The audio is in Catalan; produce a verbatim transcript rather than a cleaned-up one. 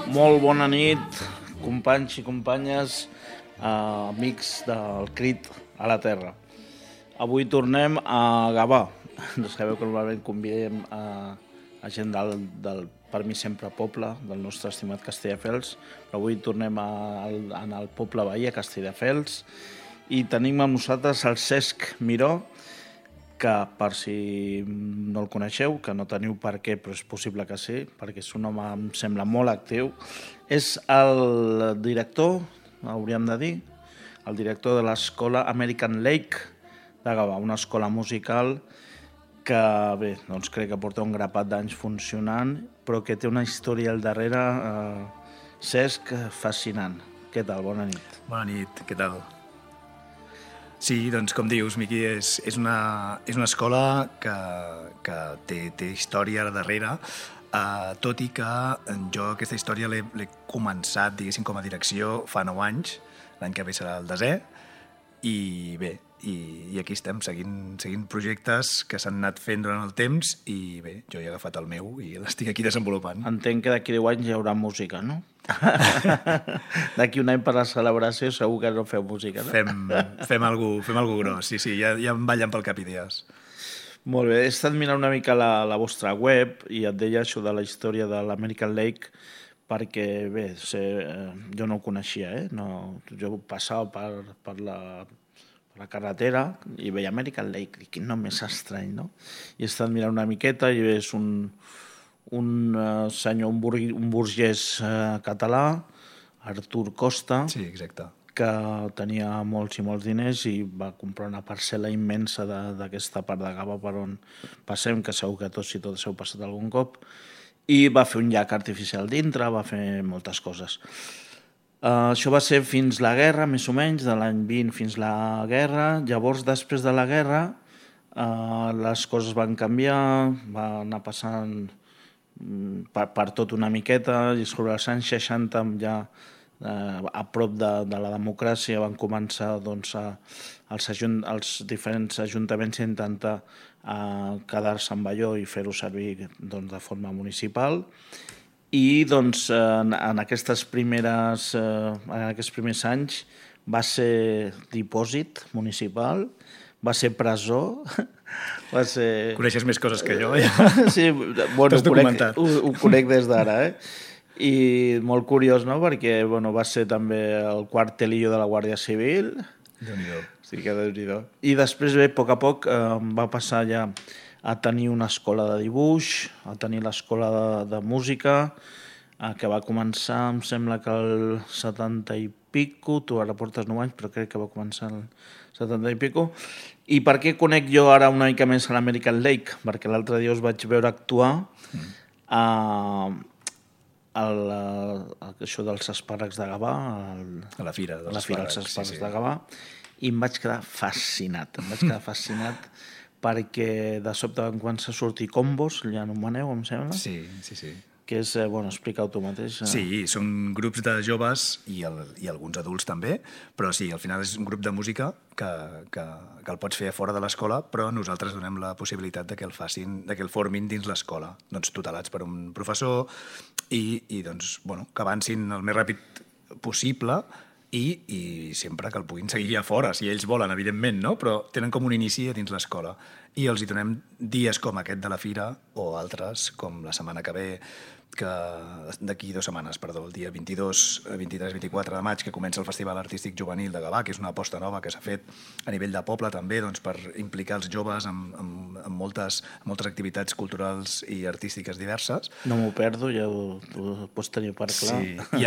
Molt bona nit, companys i companyes, eh, amics del Crit a la Terra. Avui tornem a Gavà. Sabeu que normalment convidem a, a gent del, del per mi sempre poble, del nostre estimat Castelldefels, però avui tornem a, a, al poble veí, a Castelldefels, i tenim amb nosaltres el Cesc Miró, que per si no el coneixeu, que no teniu per què, però és possible que sí, perquè és un home, em sembla, molt actiu, és el director, hauríem de dir, el director de l'escola American Lake de Gavà, una escola musical que, bé, doncs crec que porta un grapat d'anys funcionant, però que té una història al darrere, eh, Cesc, fascinant. Què tal? Bona nit. Bona nit, què tal? Sí, doncs com dius, Miqui, és, és, una, és una escola que, que té, té història darrere, eh, tot i que jo aquesta història l'he, l'he començat, diguéssim, com a direcció fa nou anys, l'any que ve serà el desè, i bé, i, i aquí estem seguint, seguint projectes que s'han anat fent durant el temps i bé, jo he agafat el meu i l'estic aquí desenvolupant. Entenc que d'aquí deu anys hi haurà música, no? D'aquí un any per la celebració segur que no feu música, no? Fem, fem alguna fem algo gros, sí, sí, ja, ja em ballen pel cap idees. Molt bé, he estat mirant una mica la, la vostra web i et deia això de la història de l'American Lake perquè, bé, sé, eh, jo no ho coneixia, eh? No, jo passava per, per la... la carretera i veia American Lake, i quin nom més estrany, no? I he estat mirant una miqueta i és un, un uh, senyor, un, bur un burgès uh, català, Artur Costa, sí, exacte, que tenia molts i molts diners i va comprar una parcel·la immensa d'aquesta part de Gavà per on passem, que segur que tots i totes heu passat algun cop, i va fer un llac artificial dintre, va fer moltes coses. Uh, això va ser fins la guerra, més o menys, de l'any vint fins la guerra. Llavors, després de la guerra, uh, les coses van canviar, va anar passant um, per, per tot una miqueta, i sobre els anys seixanta, ja uh, a prop de, de la democràcia, van començar doncs, a, els, ajunt, els diferents ajuntaments a intentar uh, quedar-se amb allò i fer-ho servir doncs, de forma municipal. I doncs, en, en, aquestes primeres, eh, en aquests primers anys va ser dipòsit municipal, va ser presó, va ser... Coneixes més coses que jo, ja. Sí, bueno, ho conec, ho, ho conec des d'ara, eh? I molt curiós, no?, perquè bueno, va ser també el quartelillo de la Guàrdia Civil. Déu-n'hi-do. Sí, que Déu-n'hi-do. I després, bé, a poc a poc, eh, va passar ja a tenir una escola de dibuix, a tenir l'escola de, de música, eh, que va començar, em sembla que el setanta i pico, tu ara portes nou anys, però crec que va començar el setanta i pico. I per què conec jo ara una mica més a l'American Lake? Perquè l'altre dia us vaig veure actuar mm. a, a, a, a això dels espàrrecs de Gavà, al, a la fira dels la fira dels espàrrecs sí, sí. de Gavà, i em vaig quedar fascinat, em vaig quedar fascinat perquè de sobte van començar a sortir combos, ja no m'aneu, em sembla? Sí, sí, sí. Que és, bueno, explica-ho tu mateix. Sí, són grups de joves i, el, i alguns adults també, però sí, al final és un grup de música que, que, que el pots fer a fora de l'escola, però nosaltres donem la possibilitat de que el facin, de que el formin dins l'escola, doncs tutelats per un professor i, i doncs, bueno, que avancin el més ràpid possible i, i sempre que el puguin seguir a fora, si ells volen, evidentment, no? Però tenen com un inici dins l'escola. I els hi donem dies com aquest de la fira o altres, com la setmana que ve, que d'aquí dues setmanes, perdó, el dia vint-i-dos, vint-i-tres, vint-i-quatre de maig, que comença el Festival Artístic Juvenil de Gavà, que és una aposta nova que s'ha fet a nivell de poble també, doncs, per implicar els joves en, en, en, moltes, en moltes activitats culturals i artístiques diverses. No m'ho perdo, ja ho, ho pots tenir per clar. Sí, i